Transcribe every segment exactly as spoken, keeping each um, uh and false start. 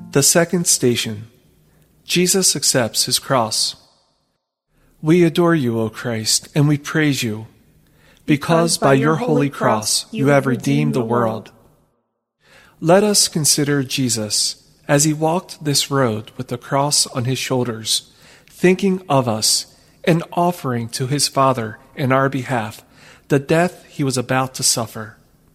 The second station. Jesus accepts his cross. We adore you, O Christ, and we praise you, because by your holy cross you have redeemed the world. Let us consider Jesus as he walked this road with the cross on his shoulders, thinking of us and offering to his Father in our behalf the death he was about to suffer.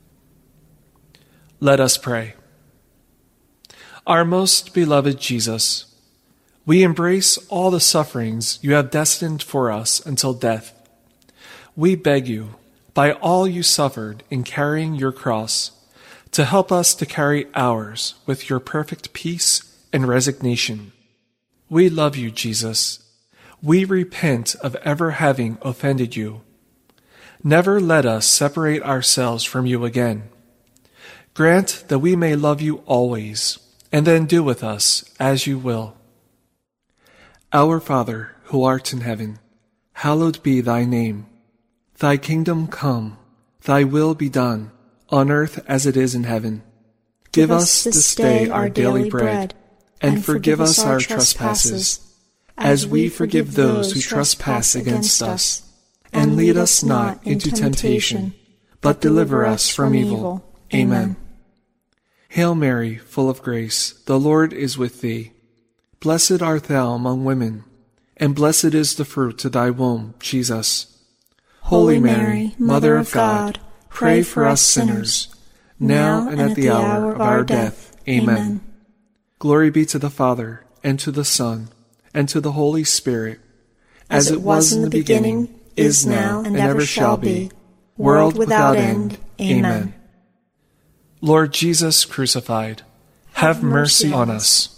Let us pray. Our most beloved Jesus, we embrace all the sufferings you have destined for us until death. We beg you, by all you suffered in carrying your cross, to help us to carry ours with your perfect peace and resignation. We love you, Jesus. We repent of ever having offended you. Never let us separate ourselves from you again. Grant that we may love you always, and then do with us as you will. Our Father, who art in heaven, hallowed be thy name. Thy kingdom come, thy will be done, on earth as it is in heaven. Give us this day our daily bread, and forgive us our trespasses, as we forgive those who trespass against us. And lead us not into temptation, but deliver us from evil. Amen. Hail Mary, full of grace, the Lord is with thee. Blessed art thou among women, and blessed is the fruit of thy womb, Jesus. Holy Mary, Mother of God, pray for us sinners, now and at the hour of our death. Amen. Glory be to the Father, and to the Son, and to the Holy Spirit, as it was in the beginning, is now, and ever shall be, world without end. Amen. Lord Jesus crucified, have mercy on us.